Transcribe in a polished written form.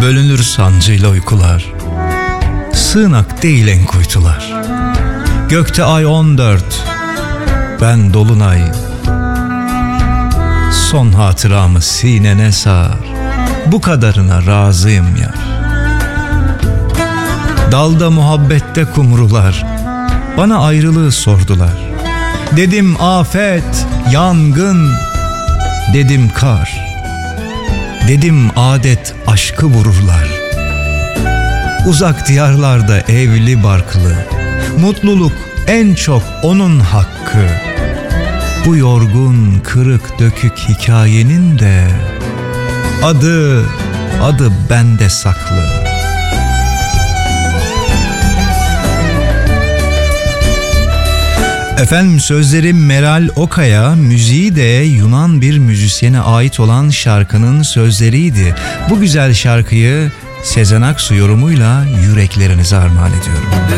Bölünür sancıyla uykular, sığınak değil en kuytular. Gökte ay 14, ben dolunay. Son hatıramı sinene sar, bu kadarına razıyım yar. Dalda muhabbette kumrular bana ayrılığı sordular. Dedim afet, yangın, dedim kar. Dedim adet aşkı vururlar. Uzak diyarlarda evli barklı, mutluluk en çok onun hakkı. Bu yorgun kırık dökük hikayenin de adı bende saklı. Efendim, sözleri Meral Okaya, müziği de Yunan bir müzisyene ait olan şarkının sözleriydi. Bu güzel şarkıyı Sezen Aksu yorumuyla yüreklerinize armağan ediyorum.